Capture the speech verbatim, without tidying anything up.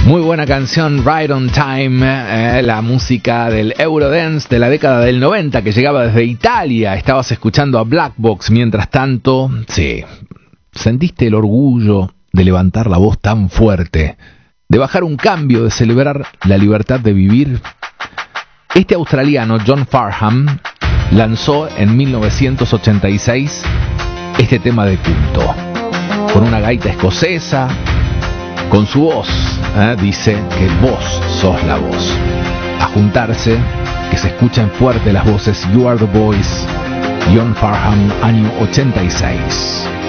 Muy buena canción, Right on Time, eh, la música del Eurodance de la década del noventa que llegaba desde Italia. Estabas escuchando a Black Box mientras tanto. Sí, ¿sentiste el orgullo de levantar la voz tan fuerte? De bajar un cambio, de celebrar la libertad de vivir. Este australiano, John Farnham, lanzó en mil novecientos ochenta y seis este tema de culto, con una gaita escocesa, con su voz, ¿eh? Dice que vos sos la voz. A juntarse, que se escuchan fuerte las voces You Are The Voice, John Farnham, año ochenta y seis.